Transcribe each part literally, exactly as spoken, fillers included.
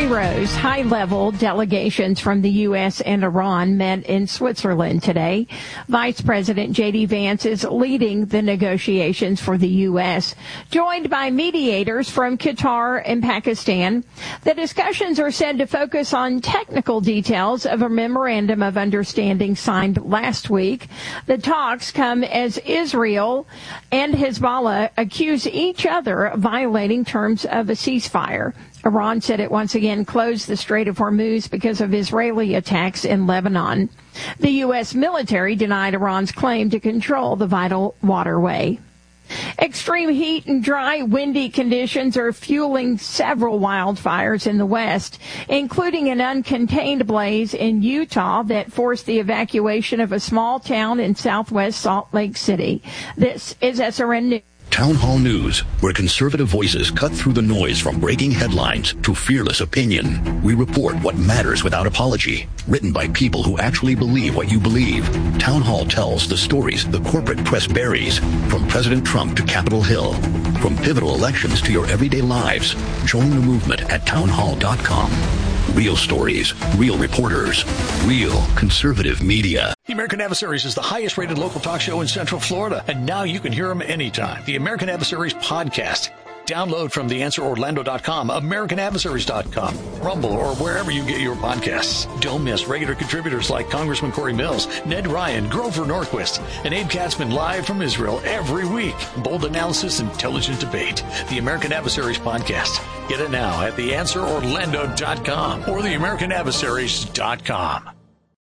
Rose, high-level delegations from the U S and Iran met in Switzerland today. Vice President J D. Vance is leading the negotiations for the U S, joined by mediators from Qatar and Pakistan. The discussions are said to focus on technical details of a memorandum of understanding signed last week. The talks come as Israel and Hezbollah accuse each other of violating terms of a ceasefire. Iran said it once again closed the Strait of Hormuz because of Israeli attacks in Lebanon. The U S military denied Iran's claim to control the vital waterway. Extreme heat and dry, windy conditions are fueling several wildfires in the West, including an uncontained blaze in Utah that forced the evacuation of a small town in southwest Salt Lake City. This is S R N News. Town Hall News, where conservative voices cut through the noise from breaking headlines to fearless opinion. We report what matters without apology. Written by people who actually believe what you believe. Town Hall tells the stories the corporate press buries, from President Trump to Capitol Hill. From pivotal elections to your everyday lives. Join the movement at town hall dot com. Real stories, real reporters, real conservative media. The American Adversaries is the highest rated local talk show in Central Florida, and now you can hear them anytime. The American Adversaries podcast. Download from the answer orlando dot com, american adversaries dot com, Rumble, or wherever you get your podcasts. Don't miss regular contributors like Congressman Corey Mills, Ned Ryan, Grover Norquist, and Abe Katzman live from Israel every week. Bold analysis, intelligent debate. The American Adversaries podcast. Get it now at the answer orlando dot com or the american adversaries dot com.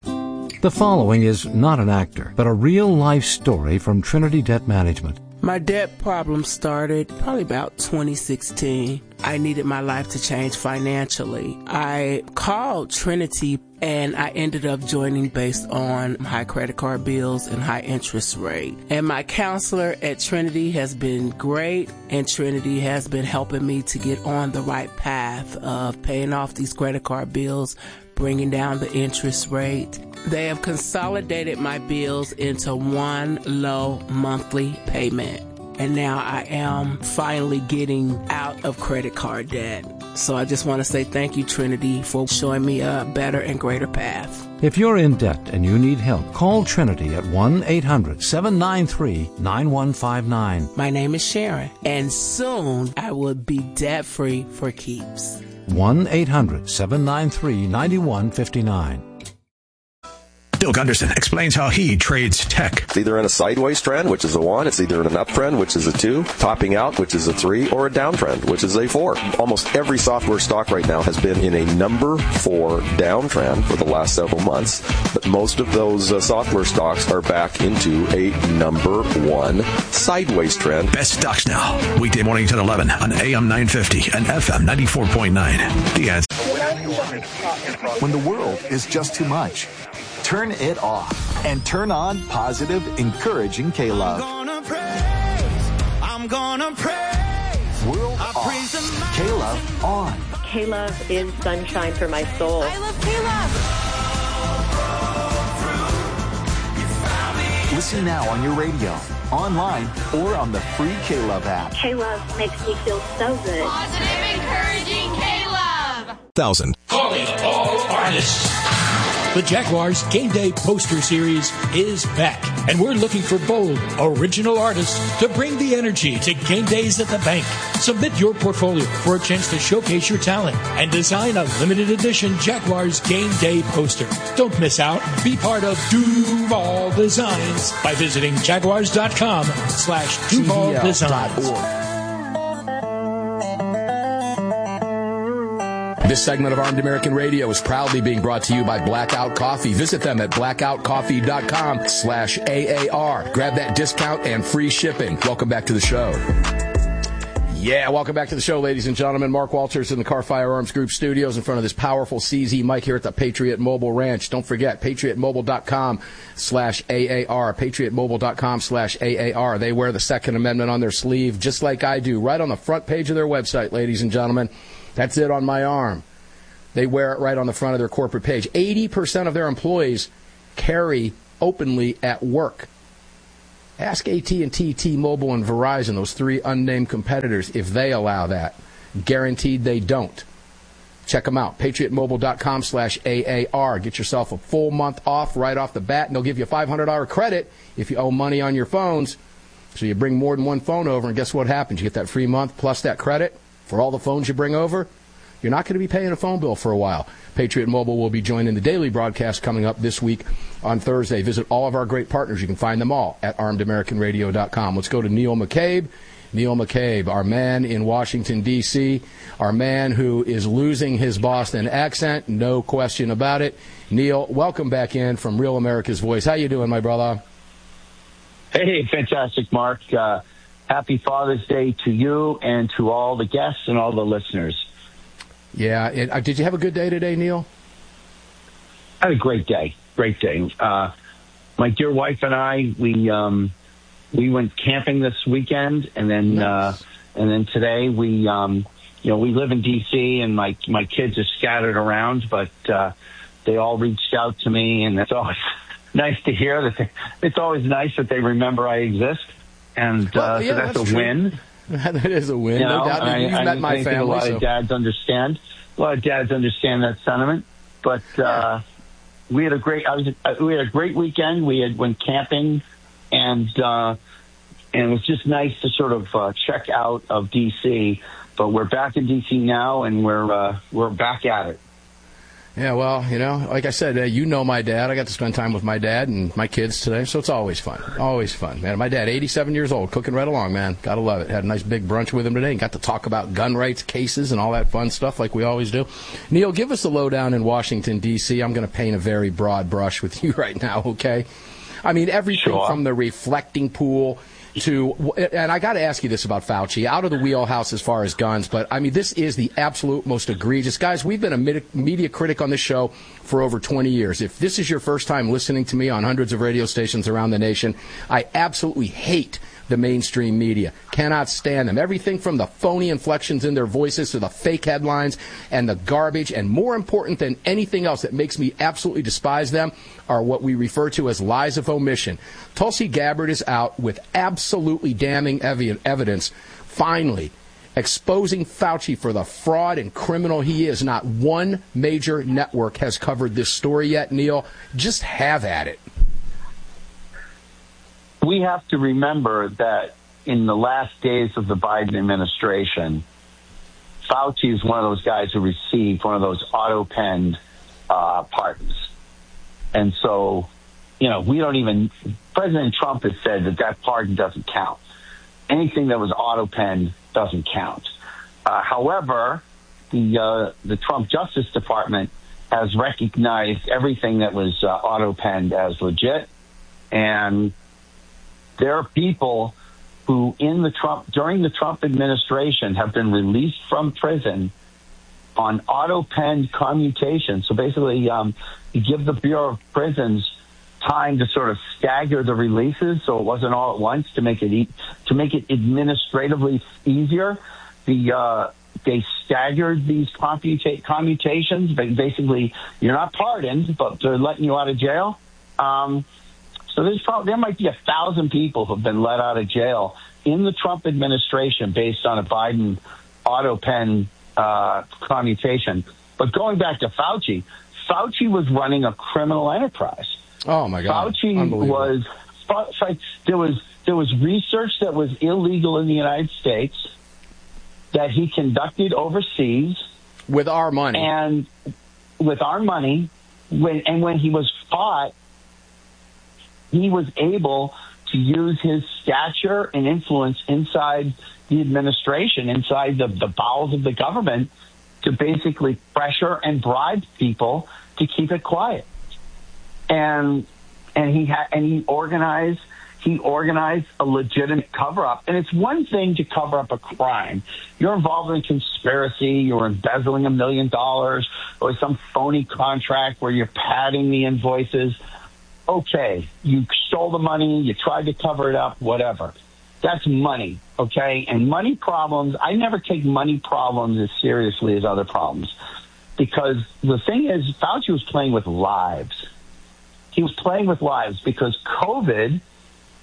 The following is not an actor, but a real-life story from Trinity Debt Management. My debt problem started probably about twenty sixteen. I needed my life to change financially. I called Trinity and I ended up joining based on high credit card bills and high interest rate. And my counselor at Trinity has been great, and Trinity has been helping me to get on the right path of paying off these credit card bills, bringing down the interest rate. They have consolidated my bills into one low monthly payment. And now I am finally getting out of credit card debt. So I just want to say thank you, Trinity, for showing me a better and greater path. If you're in debt and you need help, call Trinity at one eight hundred seven nine three nine one five nine. My name is Sharon, and soon I will be debt-free for keeps. one eight hundred seven nine three nine one five nine. Bill Gunderson explains how he trades tech. It's either in a sideways trend, which is a one. It's either in an uptrend, which is a two. Topping out, which is a three. Or a downtrend, which is a four. Almost every software stock right now has been in a number four downtrend for the last several months. But most of those uh, software stocks are back into a number one sideways trend. Best stocks now. Weekday mornings at eleven on A M nine fifty and F M ninety-four point nine. The Answer. When the world is just too much, turn it off and turn on positive, encouraging K-Love. I'm gonna praise, I'm gonna praise. World I off, K-Love on. K-Love is sunshine for my soul. I love K-Love. Listen now on your radio, online, or on the free K-Love app. K-Love makes me feel so good. Positive, encouraging K-Love. Thousand. Calling all artists. The Jaguars Game Day Poster Series is back, and we're looking for bold, original artists to bring the energy to game days at the bank. Submit your portfolio for a chance to showcase your talent and design a limited edition Jaguars Game Day poster. Don't miss out. Be part of Duval Designs by visiting jaguars.com slash Duval Designs. This segment of Armed American Radio is proudly being brought to you by Blackout Coffee. Visit them at blackout coffee dot com slash A A R. Grab that discount and free shipping. Welcome back to the show. Yeah, welcome back to the show, ladies and gentlemen. Mark Walters in the Car Firearms Group studios in front of this powerful C Z mic here at the Patriot Mobile Ranch. Don't forget, patriot mobile dot com slash A A R, patriot mobile dot com slash A A R. They wear the Second Amendment on their sleeve, just like I do, right on the front page of their website, ladies and gentlemen. That's it on my arm. They wear it right on the front of their corporate page. eighty percent of their employees carry openly at work. Ask A T and T, T-Mobile, and Verizon, those three unnamed competitors, if they allow that. Guaranteed they don't. Check them out, patriotmobile.com slash AAR. Get yourself a full month off right off the bat, and they'll give you a five hundred dollars credit if you owe money on your phones. So you bring more than one phone over, and guess what happens? You get that free month plus that credit for all the phones you bring over. You're not going to be paying a phone bill for a while. Patriot Mobile will be joining the daily broadcast coming up this week on Thursday. Visit all of our great partners. You can find them all at armed american radio dot com. Let's go to Neil McCabe. Neil McCabe, our man in Washington, D C, our man who is losing his Boston accent, no question about it. Neil, welcome back in from Real America's Voice. How you doing, my brother? Hey, fantastic, Mark. Uh, happy Father's Day to you and to all the guests and all the listeners. Yeah. It, uh, did you have a good day today, Neil? I had a great day. Great day. Uh, my dear wife and I, we... Um, We went camping this weekend, and then nice. uh, and then today we, um, you know, we live in D C, and my my kids are scattered around, but uh, they all reached out to me, and it's always nice to hear that. They, it's always nice that they remember I exist, and well, uh, yeah, so that's, that's a true. win. That is a win. You know, no doubt. I, You've I, met I, my I family. think a lot so. of dads understand. A lot of dads understand that sentiment, but uh, we had a great. I was. Uh, we had a great weekend. We had went camping, and. Uh, And it was just nice to sort of uh, check out of D C, but we're back in D C now, and we're uh, we're back at it. Yeah, well, you know, like I said, uh, you know my dad. I got to spend time with my dad and my kids today, so it's always fun. Always fun, man. My dad, eighty-seven years old, cooking right along, man. Gotta love it. Had a nice big brunch with him today and got to talk about gun rights cases and all that fun stuff like we always do. Neil, give us the lowdown in Washington, D C. I'm going to paint a very broad brush with you right now, okay? I mean, everything Sure. from the reflecting pool to, and I got to ask you this about Fauci, out of the wheelhouse as far as guns, but I mean, this is the absolute most egregious. Guys, we've been a media critic on this show for over twenty years. If this is your first time listening to me on hundreds of radio stations around the nation, I absolutely hate the mainstream media. Cannot stand them. Everything from the phony inflections in their voices to the fake headlines and the garbage, and more important than anything else that makes me absolutely despise them, are what we refer to as lies of omission. Tulsi Gabbard is out with absolutely damning evi- evidence, finally, exposing Fauci for the fraud and criminal he is. Not one major network has covered this story yet, Neil. Just have at it. We have to remember that in the last days of the Biden administration, Fauci is one of those guys who received one of those auto-penned uh, pardons. And so, you know, we don't even, President Trump has said that that pardon doesn't count. Anything that was auto-penned doesn't count. Uh, however, the uh, the Trump Justice Department has recognized everything that was uh, auto-penned as legit, and there are people who in the Trump during the Trump administration have been released from prison on auto-penned commutation. So basically, um, you give the Bureau of Prisons time to sort of stagger the releases, so it wasn't all at once, to make it e- to make it administratively easier. The uh, they staggered these commuta- commutations. Basically, you're not pardoned, but they're letting you out of jail. Um, So there's probably, there might be a thousand people who have been let out of jail in the Trump administration based on a Biden auto-pen uh, commutation. But going back to Fauci, Fauci was running a criminal enterprise. Oh my God! Fauci was there was there was research that was illegal in the United States that he conducted overseas with our money and with our money. When and when he was caught, he was able to use his stature and influence inside the administration, inside the, the bowels of the government, to basically pressure and bribe people to keep it quiet. And and he ha- and he organized he organized a legitimate cover-up. And it's one thing to cover up a crime. You're involved in a conspiracy, you're embezzling a million dollars, or some phony contract where you're padding the invoices. Okay, you stole the money, you tried to cover it up, whatever. That's money, okay? And money problems, I never take money problems as seriously as other problems. Because the thing is, Fauci was playing with lives. He was playing with lives because COVID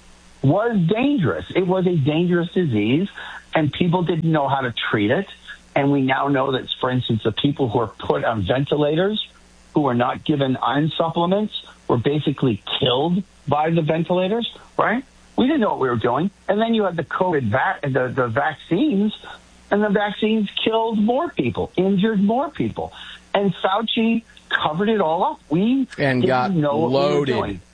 was dangerous. It was a dangerous disease, and people didn't know how to treat it. And we now know that, for instance, the people who are put on ventilators, who are not given iron supplements, were basically killed by the ventilators, right? We didn't know what we were doing. And then you had the COVID, vac- the, the vaccines, and the vaccines killed more people, injured more people. And Fauci covered it all up. We and didn't got know what loaded. we were doing.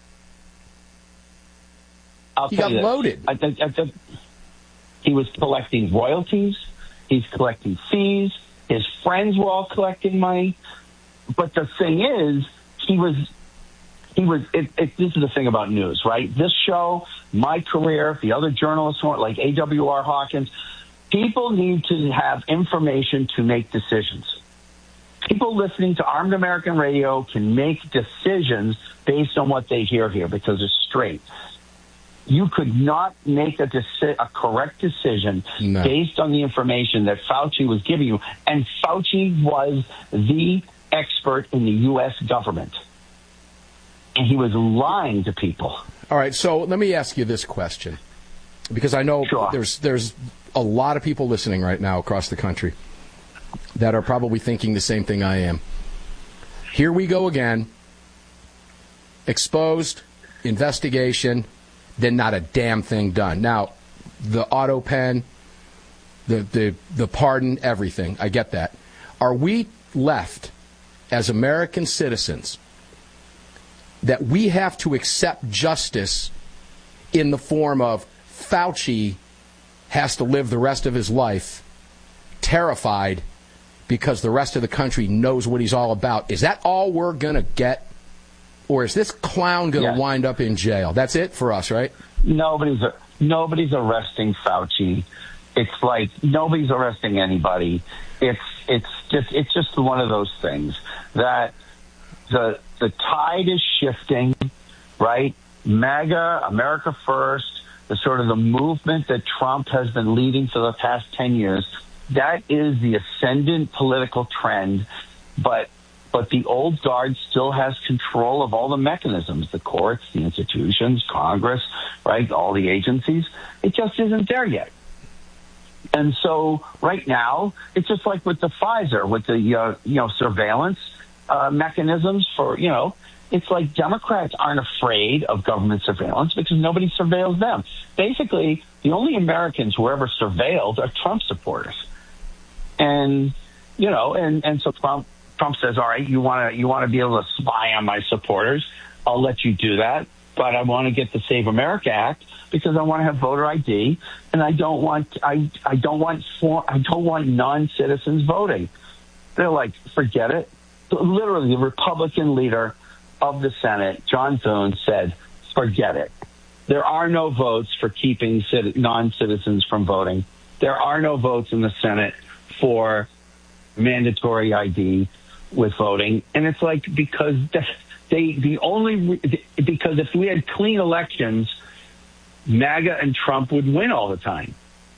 I'll he tell got you loaded. I think, I think he was collecting royalties. He's collecting fees. His friends were all collecting money. But the thing is, he was, he was. It, it, this is the thing about news, right? This show, my career, the other journalists, like A W R Hawkins, people need to have information to make decisions. People listening to Armed American Radio can make decisions based on what they hear here because it's straight. You could not make a, deci- a correct decision no. based on the information that Fauci was giving you. And Fauci was the expert in the U S government. And he was lying to people. All right, so let me ask you this question. Because I know sure. there's there's a lot of people listening right now across the country that are probably thinking the same thing I am. Here we go again. Exposed, investigation, then not a damn thing done. Now, the auto pen, the, the, the pardon, everything, I get that. Are we left as American citizens that we have to accept justice in the form of Fauci has to live the rest of his life terrified because the rest of the country knows what he's all about? Is that all we're going to get? Or is this clown going to yeah. wind up in jail? That's it for us, right? Nobody's nobody's arresting Fauci. It's like nobody's arresting anybody. It's it's just it's just one of those things that the the tide is shifting, right? MAGA, America First, the sort of the movement that Trump has been leading for the past ten years. That is the ascendant political trend, but but the old guard still has control of all the mechanisms, the courts, the institutions, Congress, right, all the agencies. It just isn't there yet. And so right now, it's just like with the Pfizer, with the uh, you know surveillance uh, mechanisms for, you know, it's like Democrats aren't afraid of government surveillance because nobody surveils them. Basically, the only Americans who are ever surveilled are Trump supporters. And, you know, and, and so Trump, Trump says, all right, you want to you want to be able to spy on my supporters. I'll let you do that. But I want to get the Save America Act because I want to have voter I D, and I don't want I I don't want for, I don't want non-citizens voting. They're like, forget it. Literally, the Republican leader of the Senate, John Thune, said, forget it. There are no votes for keeping non-citizens from voting. There are no votes in the Senate for mandatory I D with voting. And it's like, because they, the only, because if we had clean elections, MAGA and Trump would win all the time.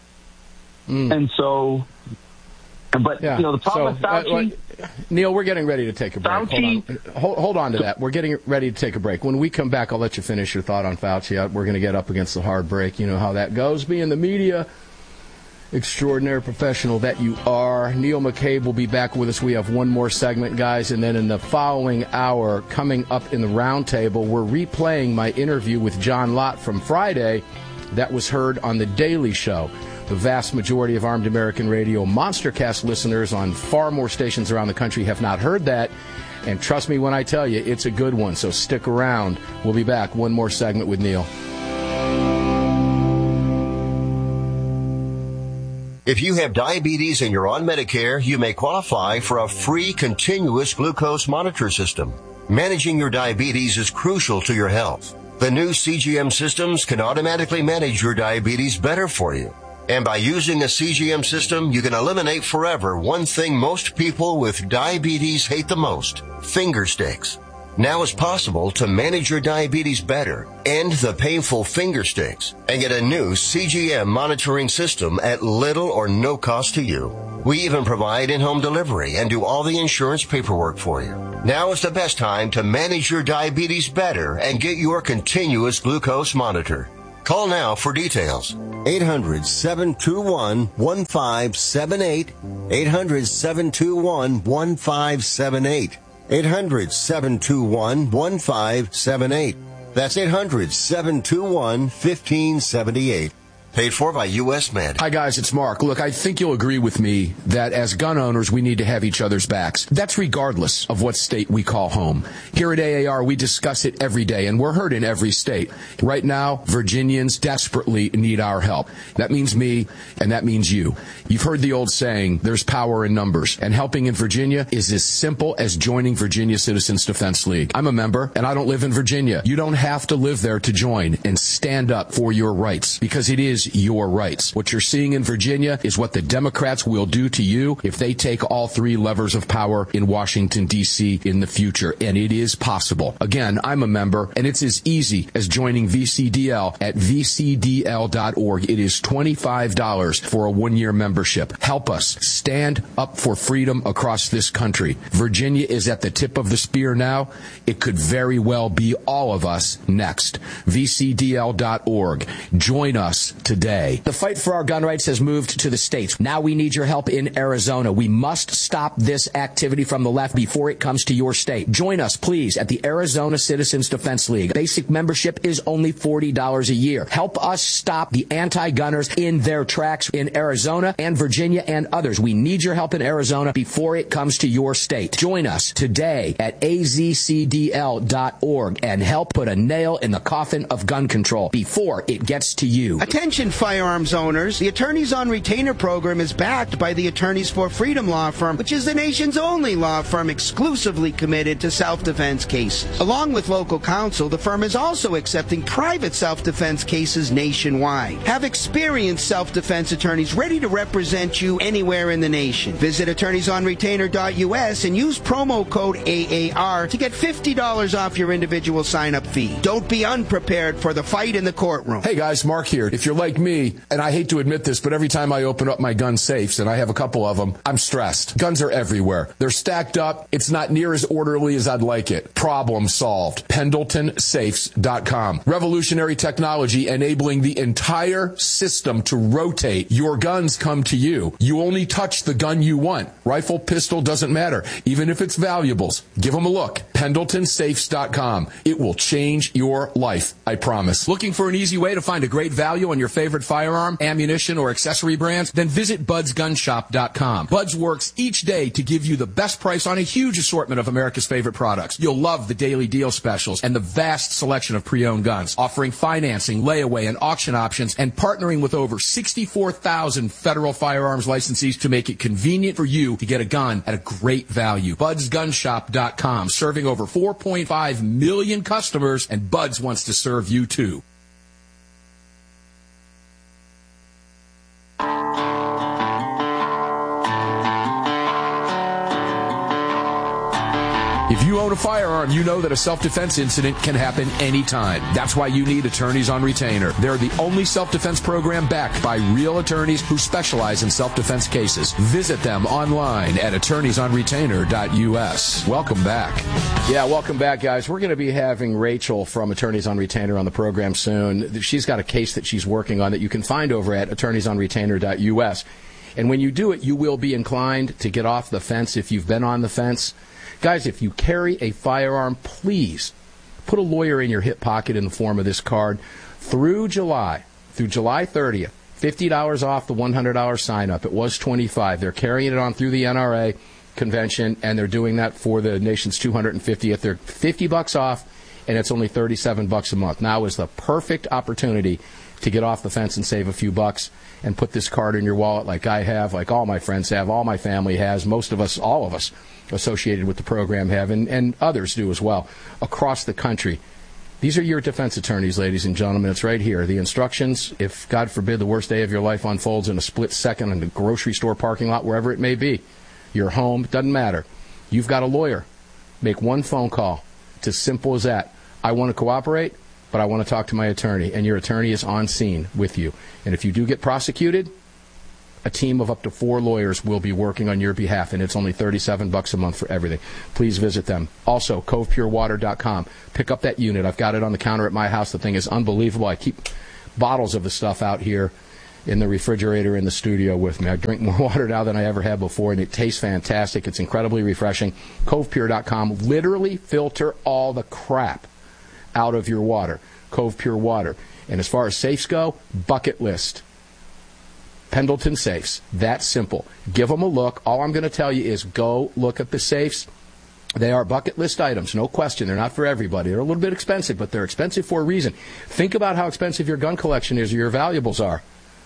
Mm. And so, but, yeah. you know, the problem so, with Fauci... Uh, Neil, we're getting ready to take a break. Fauci, hold, on. Hold, hold on to that. We're getting ready to take a break. When we come back, I'll let you finish your thought on Fauci. We're going to get up against the hard break. You know how that goes. Being the media extraordinary professional that you are. Neil McCabe will be back with us. We have one more segment, guys, and then in the following hour, coming up in the roundtable, we're replaying my interview with John Lott from Friday that was heard on The Daily Show. The vast majority of Armed American Radio Monstercast listeners on far more stations around the country have not heard that, and trust me when I tell you, it's a good one, so stick around. We'll be back. One more segment with Neil. If you have diabetes and you're on Medicare, you may qualify for a free continuous glucose monitor system. Managing your diabetes is crucial to your health. The new C G M systems can automatically manage your diabetes better for you. And by using a C G M system, you can eliminate forever one thing most people with diabetes hate the most: finger sticks. Now it's possible to manage your diabetes better, end the painful finger sticks, and get a new C G M monitoring system at little or no cost to you. We even provide in-home delivery and do all the insurance paperwork for you. Now is the best time to manage your diabetes better and get your continuous glucose monitor. Call now for details. eight hundred, seven two one, one five seven eight. eight hundred, seven two one, one five seven eight. eight hundred, seven two one, one five seven eight. That's eight hundred, seven two one, one five seven eight. Paid for by U S Med. Hi, guys. It's Mark. Look, I think you'll agree with me that as gun owners, we need to have each other's backs. That's regardless of what state we call home. Here at A A R, we discuss it every day, and we're heard in every state. Right now, Virginians desperately need our help. That means me, and that means you. You've heard the old saying, there's power in numbers, and helping in Virginia is as simple as joining Virginia Citizens Defense League. I'm a member, and I don't live in Virginia. You don't have to live there to join and stand up for your rights, because it is your rights. What you're seeing in Virginia is what the Democrats will do to you if they take all three levers of power in Washington, D C in the future, and it is possible. Again, I'm a member, and it's as easy as joining V C D L at V C D L dot org. It is twenty-five dollars for a one-year membership. Help us stand up for freedom across this country. Virginia is at the tip of the spear now. It could very well be all of us next. V C D L dot org. Join us today. The fight for our gun rights has moved to the states. Now we need your help in Arizona. We must stop this activity from the left before it comes to your state. Join us, please, at the Arizona Citizens Defense League. Basic membership is only forty dollars a year. Help us stop the anti-gunners in their tracks in Arizona and Virginia and others. We need your help in Arizona before it comes to your state. Join us today at A Z C D L dot org and help put a nail in the coffin of gun control before it gets to you. Attention firearms owners, the Attorneys on Retainer program is backed by the Attorneys for Freedom law firm, which is the nation's only law firm exclusively committed to self-defense cases. Along with local counsel, the firm is also accepting private self-defense cases nationwide. Have experienced self-defense attorneys ready to represent you anywhere in the nation. Visit attorneys on retainer dot U S and use promo code A A R to get fifty dollars off your individual sign-up fee. Don't be unprepared for the fight in the courtroom. Hey guys, Mark here. If you're like me, and I hate to admit this, but every time I open up my gun safes, and I have a couple of them, I'm stressed. Guns are everywhere. They're stacked up. It's not near as orderly as I'd like it. Problem solved. Pendleton Safes dot com. Revolutionary technology enabling the entire system to rotate. Your guns come to you. You only touch the gun you want. Rifle, pistol, doesn't matter. Even if it's valuables. Give them a look. Pendleton Safes dot com. It will change your life, I promise. Looking for an easy way to find a great value on your favorite firearm, ammunition, or accessory brands? Then visit Buds Gun Shop dot com. Buds works each day to give you the best price on a huge assortment of America's favorite products. You'll love the daily deal specials and the vast selection of pre-owned guns, offering financing, layaway, and auction options, and partnering with over sixty-four thousand federal firearms licensees to make it convenient for you to get a gun at a great value. Buds Gun Shop dot com, serving over four point five million customers, and Buds wants to serve you too. If you own a firearm, you know that a self-defense incident can happen anytime. That's why you need Attorneys on Retainer. They're the only self-defense program backed by real attorneys who specialize in self-defense cases. Visit them online at attorneys on retainer dot U S. Welcome back. Yeah, welcome back, guys. We're going to be having Rachel from Attorneys on Retainer on the program soon. She's got a case that she's working on that you can find over at attorneys on retainer dot U S. And when you do it, you will be inclined to get off the fence if you've been on the fence. Guys, if you carry a firearm, please put a lawyer in your hip pocket in the form of this card. Through July, through July thirtieth, fifty dollars off the one hundred dollars sign-up. It was twenty-five dollars. They're carrying it on through the N R A convention, and they're doing that for the nation's two hundred fiftieth. They're fifty bucks off, and it's only thirty-seven bucks a month. Now is the perfect opportunity to get off the fence and save a few bucks and put this card in your wallet like I have, like all my friends have, all my family has, most of us, all of us associated with the program have, and, and others do as well, across the country. These are your defense attorneys, ladies and gentlemen. It's right here. The instructions, if, God forbid, the worst day of your life unfolds in a split second in the grocery store parking lot, wherever it may be, your home, doesn't matter. You've got a lawyer. Make one phone call. It's as simple as that. I want to cooperate, but I want to talk to my attorney, and your attorney is on scene with you. And if you do get prosecuted, a team of up to four lawyers will be working on your behalf, and it's only thirty-seven bucks a month for everything. Please visit them. Also, cove pure water dot com. Pick up that unit. I've got it on the counter at my house. The thing is unbelievable. I keep bottles of the stuff out here in the refrigerator in the studio with me. I drink more water now than I ever have before, and it tastes fantastic. It's incredibly refreshing. Cove Pure dot com. Literally filter all the crap out of your water. Cove Pure Water. And as far as safes go, bucket list. Pendleton safes. That simple. Give them a look. All I'm going to tell you is go look at the safes. They are bucket list items, no question. They're not for everybody. They're a little bit expensive, but they're expensive for a reason. Think about how expensive your gun collection is or your valuables are.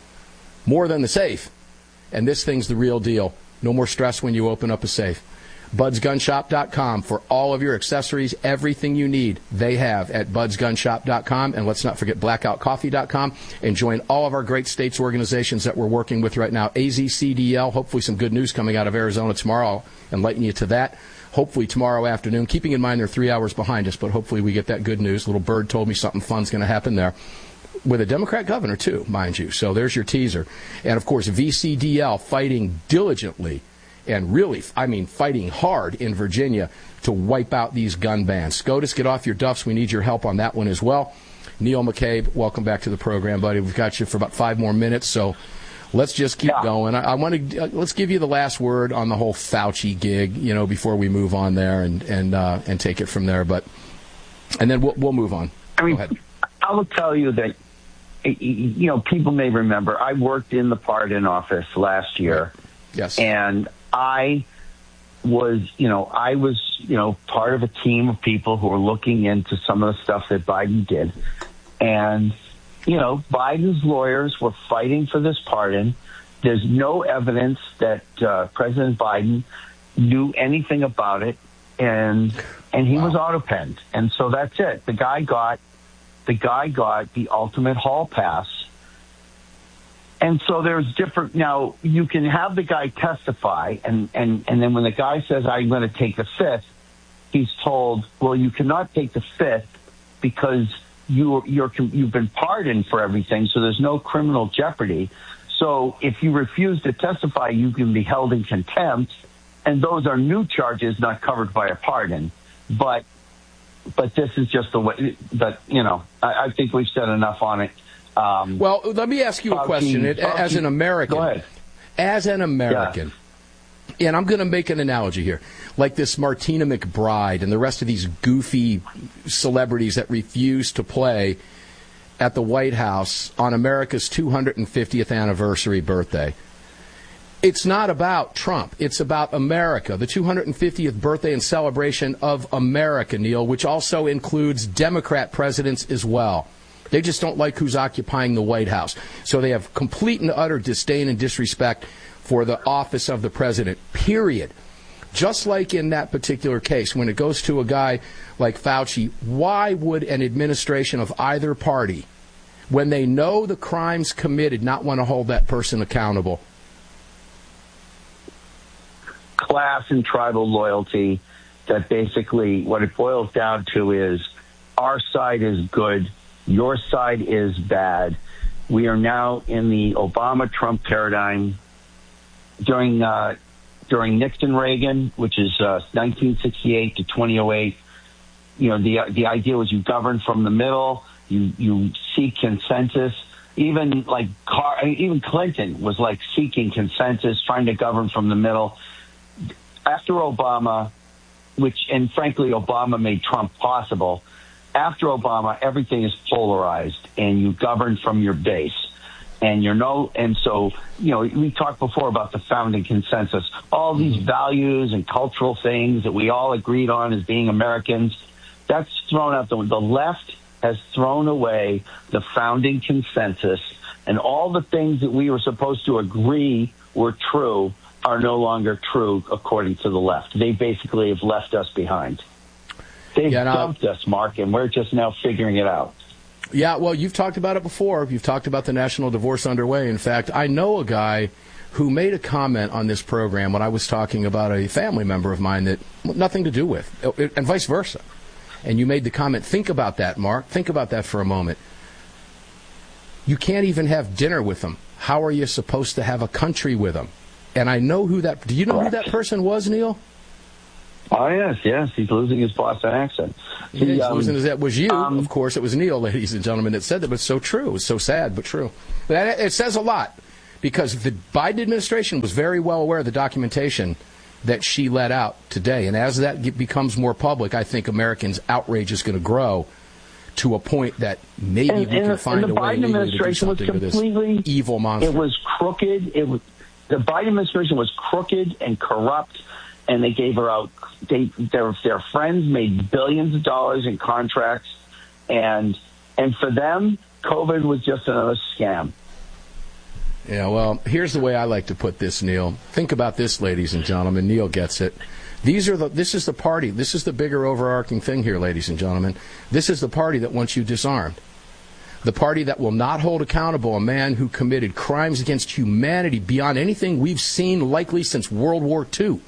More than the safe. And this thing's the real deal. No more stress when you open up a safe. Buds Gun Shop dot com for all of your accessories, everything you need, they have at Buds Gun Shop dot com. And let's not forget Blackout Coffee dot com. And join all of our great states organizations that we're working with right now. A Z C D L, hopefully some good news coming out of Arizona tomorrow. I'll enlighten you to that. Hopefully tomorrow afternoon, keeping in mind they're three hours behind us, but hopefully we get that good news. Little Bird told me something fun's going to happen there. With a Democrat governor, too, mind you. So there's your teaser. And, of course, V C D L fighting diligently and really, I mean, fighting hard in Virginia to wipe out these gun bans. SCOTUS, get off your duffs. We need your help on that one as well. Neil McCabe, welcome back to the program, buddy. We've got you for about five more minutes, so let's just keep yeah. going. I, I want to uh, let's give you the last word on the whole Fauci gig, you know, before we move on there and and uh, and take it from there. But and then we'll we'll move on. I mean, Go ahead. I will tell you that, you know, people may remember I worked in the pardon office last year. Yes. And I was, you know, I was, you know, part of a team of people who were looking into some of the stuff that Biden did. And, you know, Biden's lawyers were fighting for this pardon. There's no evidence that uh, President Biden knew anything about it. And and he wow. was auto-penned. And so that's it. The guy got the guy got the ultimate hall pass. And so there's different, now you can have the guy testify, and, and, and then when the guy says, I'm going to take the fifth, he's told, well, you cannot take the fifth because you, you're, you've been pardoned for everything, so there's no criminal jeopardy. So if you refuse to testify, you can be held in contempt, and those are new charges not covered by a pardon. But but this is just the way, that, you know, I, I think we've said enough on it. Um, well, let me ask you a question. It, as an American, go ahead. As an American, yeah. and I'm going to make an analogy here, like this Martina McBride and the rest of these goofy celebrities that refuse to play at the White House on America's two hundred fiftieth anniversary birthday. It's not about Trump. It's about America, the two hundred fiftieth birthday and celebration of America, Neil, which also includes Democrat presidents as well. They just don't like who's occupying the White House. So they have complete and utter disdain and disrespect for the office of the president, period. Just like in that particular case, when it goes to a guy like Fauci, why would an administration of either party, when they know the crimes committed, not want to hold that person accountable? Class and tribal loyalty, that basically what it boils down to is our side is good, your side is bad. We are now in the Obama-Trump paradigm. During uh, during Nixon-Reagan, which is uh, nineteen sixty-eight to twenty oh eight, you know, the the idea was you govern from the middle, you you seek consensus. Even like Car- even Clinton was like seeking consensus, trying to govern from the middle. After Obama, which and frankly Obama made Trump possible. After Obama, everything is polarized, and you govern from your base. And you're no, and so, you know, we talked before about the founding consensus, all these values and cultural things that we all agreed on as being Americans. That's thrown out. The, the left has thrown away the founding consensus, and all the things that we were supposed to agree were true are no longer true according to the left. They basically have left us behind. They've yeah, dumped us, Mark, and we're just now figuring it out. Yeah, well, you've talked about it before. You've talked about the national divorce underway. In fact, I know a guy who made a comment on this program when I was talking about a family member of mine that nothing to do with, and vice versa. And you made the comment, think about that, Mark. Think about that for a moment. You can't even have dinner with them. How are you supposed to have a country with them? And I know who that, do you know who that person was, Neil? Oh, yes, yes. He's losing his Boston accent. Yeah, He, he's um, losing his, that was you. um, of course, it was Neil, ladies and gentlemen, that said that, but it's so true. It's so sad, but true. That, it says a lot, because the Biden administration was very well aware of the documentation that she let out today. And as that get, becomes more public, I think Americans' outrage is going to grow to a point that maybe and, we can and, find and a way Biden legally to do something to this evil monster. It was crooked. It was the Biden administration was crooked and corrupt, and they gave her out. They their their friends made billions of dollars in contracts, and and for them, COVID was just another scam. Yeah, well, here's the way I like to put this, Neil. Think about this, ladies and gentlemen. Neil gets it. These are the. This is the party. This is the bigger overarching thing here, ladies and gentlemen. This is the party that wants you disarmed. The party that will not hold accountable a man who committed crimes against humanity beyond anything we've seen likely since World War Two.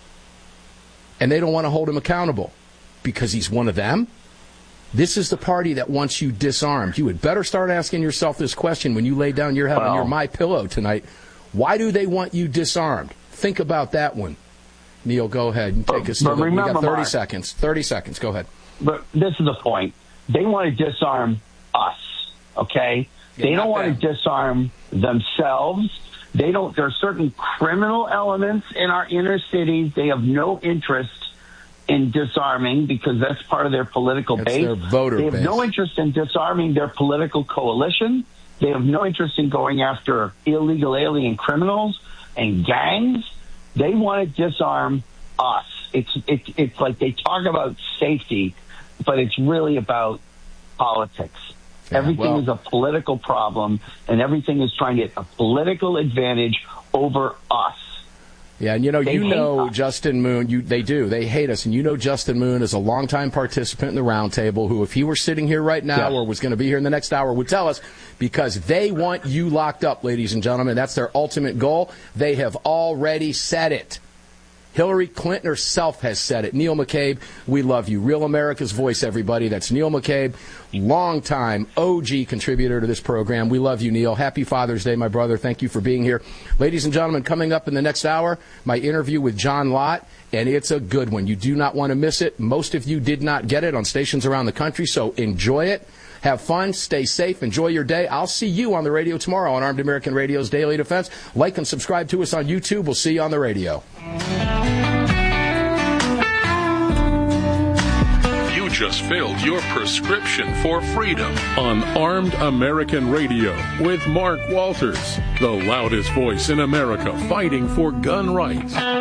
And they don't want to hold him accountable because he's one of them. This is the party that wants you disarmed. You had better start asking yourself this question when you lay down your head Wow. on your My Pillow tonight. Why do they want you disarmed? Think about that one. Neil, go ahead and take But- us but through it. We got remember, thirty Mark- seconds. thirty seconds. Go ahead. But this is the point. They want to disarm us, okay? Yeah, they don't not want them. to disarm themselves. They don't. There are certain criminal elements in our inner cities. They have no interest in disarming because that's part of their political That's base. their voter they have base. no interest in disarming their political coalition. They have no interest in going after illegal alien criminals and gangs. They want to disarm us. It's it's it's like they talk about safety, but it's really about politics. Yeah, everything well- is a political problem, and everything is trying to get a political advantage over us. Yeah, and you know, They you hate know us. Justin Moon, you they do. They hate us. And you know Justin Moon is a longtime participant in the roundtable who, if he were sitting here right now Yes. or was going to be here in the next hour, would tell us because they want you locked up, ladies and gentlemen. That's their ultimate goal. They have already said it. Hillary Clinton herself has said it. Neil McCabe, we love you. Real America's Voice, everybody. That's Neil McCabe, longtime O G contributor to this program. We love you, Neil. Happy Father's Day, my brother. Thank you for being here. Ladies and gentlemen, coming up in the next hour, my interview with John Lott, and it's a good one. You do not want to miss it. Most of you did not get it on stations around the country, so enjoy it. Have fun, stay safe, enjoy your day. I'll see you on the radio tomorrow on Armed American Radio's Daily Defense. Like and subscribe to us on YouTube. We'll see you on the radio. You just filled your prescription for freedom on Armed American Radio with Mark Walters, the loudest voice in America fighting for gun rights.